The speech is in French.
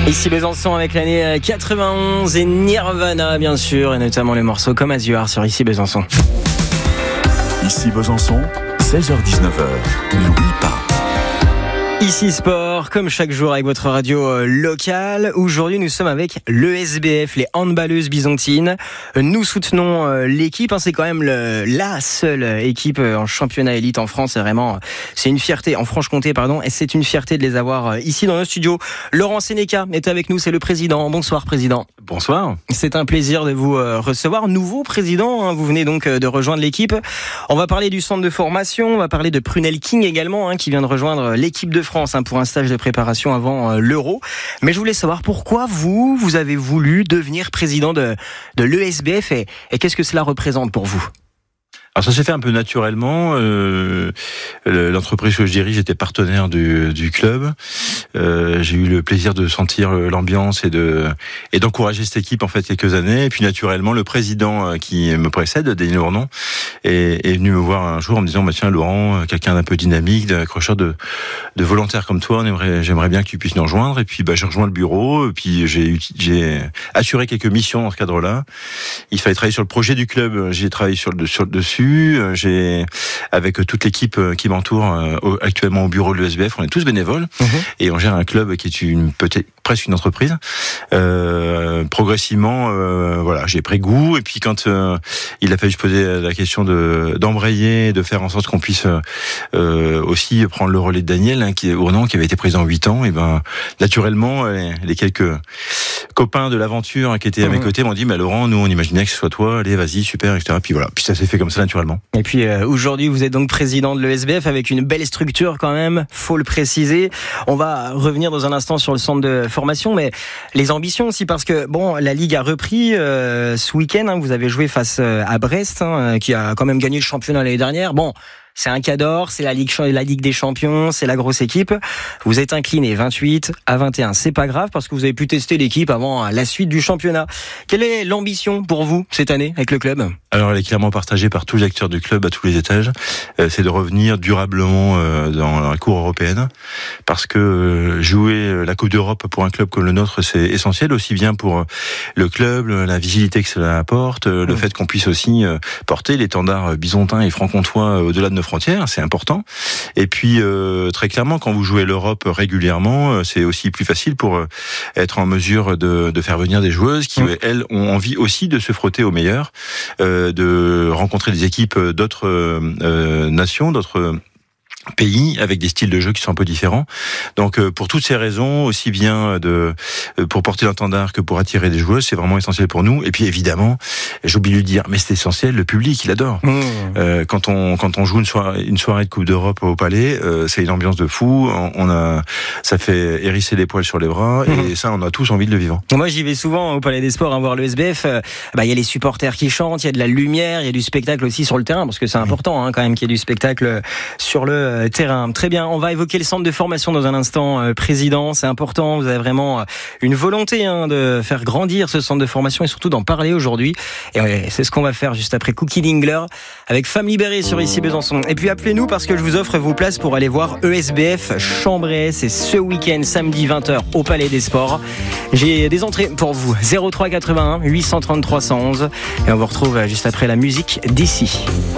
Ici Besançon avec l'année 91 et Nirvana bien sûr, et notamment le morceau Comme As You Are sur Ici Besançon. Ici Besançon, 16h-19h, Louis Pas. Ici Sport, comme chaque jour avec votre radio locale. Aujourd'hui, nous sommes avec l'ESBF, les handballeuses byzantines. Nous soutenons l'équipe. C'est quand même la seule équipe en championnat élite en France. C'est une fierté, en Franche-Comté, et c'est une fierté de les avoir ici dans nos studios. Laurent Sénéca est avec nous, c'est le président. Bonsoir, président. Bonsoir. C'est un plaisir de vous recevoir. Nouveau président, vous venez donc de rejoindre l'équipe. On va parler du centre de formation, on va parler de Prunel King également, qui vient de rejoindre l'équipe de France pour un stage de préparation avant l'Euro. Mais je voulais savoir pourquoi vous avez voulu devenir président de l'ESBF et qu'est-ce que cela représente pour vous ? Alors ça s'est fait un peu naturellement. L'entreprise que je dirige était partenaire du club. J'ai eu le plaisir de sentir l'ambiance et d'encourager cette équipe en fait quelques années. Et puis naturellement, le président qui me précède, Denis Lournon, est venu me voir un jour en me disant tiens Laurent, quelqu'un d'un peu dynamique, d'accrocheur de volontaires comme toi, j'aimerais bien que tu puisses nous rejoindre. Et puis j'ai rejoint le bureau. Et puis j'ai assuré quelques missions dans ce cadre-là. Il fallait travailler sur le projet du club. J'ai travaillé sur le dessus. J'ai, avec toute l'équipe qui m'entoure actuellement au bureau de l'ESBF, on est tous bénévoles et on gère un club qui est peut-être presque une entreprise. Progressivement, j'ai pris goût, et puis quand il a fallu se poser la question d'embrayer, de faire en sorte qu'on puisse aussi prendre le relais de Daniel, qui avait été président 8 ans, et naturellement les quelques copains de l'aventure qui étaient à mes côtés m'ont dit Laurent, nous on imaginait que ce soit toi, allez vas-y, super, etc. Puis voilà, puis ça s'est fait comme ça naturellement. Et puis aujourd'hui vous êtes donc président de l'ESBF avec une belle structure quand même, faut le préciser. On va revenir dans un instant sur le centre de formation, mais les ambitions aussi, parce que la Ligue a repris ce week-end, vous avez joué face à Brest, qui a quand même gagné le championnat l'année dernière. C'est un cadre, c'est la Ligue des Champions, c'est la grosse équipe. Vous êtes incliné 28-21. C'est pas grave parce que vous avez pu tester l'équipe avant la suite du championnat. Quelle est l'ambition pour vous cette année avec le club ? Alors, elle est clairement partagée par tous les acteurs du club à tous les étages. C'est de revenir durablement dans la cour européenne, parce que jouer la Coupe d'Europe pour un club comme le nôtre, c'est essentiel, aussi bien pour le club, la visibilité que cela apporte, le fait qu'on puisse aussi porter l'étendard byzantin et franc-comtois au-delà de nos frontières, c'est important. Et puis très clairement, quand vous jouez l'Europe régulièrement, c'est aussi plus facile pour être en mesure de faire venir des joueuses qui elles ont envie aussi de se frotter aux meilleurs, de rencontrer des équipes d'autres nations, d'autres pays avec des styles de jeu qui sont un peu différents. Donc pour toutes ces raisons, aussi bien pour porter l'étendard que pour attirer des joueuses, c'est vraiment essentiel pour nous. Et puis évidemment, j'ai oublié de le dire, mais c'est essentiel, le public il adore. Quand on joue une soirée de Coupe d'Europe au Palais, c'est une ambiance de fou. Ça fait hérisser les poils sur les bras, et ça on a tous envie de le vivre. Moi j'y vais souvent au Palais des Sports voir le SBF. Il y a les supporters qui chantent, il y a de la lumière, il y a du spectacle aussi sur le terrain, parce que c'est important quand même qu'il y ait du spectacle sur le terrain. Très bien, on va évoquer le centre de formation dans un instant, président, c'est important, vous avez vraiment une volonté de faire grandir ce centre de formation et surtout d'en parler aujourd'hui, et c'est ce qu'on va faire juste après Cookie Dingler avec Femme Libérée sur Ici Besançon. Et puis appelez-nous parce que je vous offre vos places pour aller voir ESBF Chambray, c'est ce week-end samedi 20h au Palais des Sports. J'ai des entrées pour vous, 03 81 833 111, et on vous retrouve juste après la musique d'ici.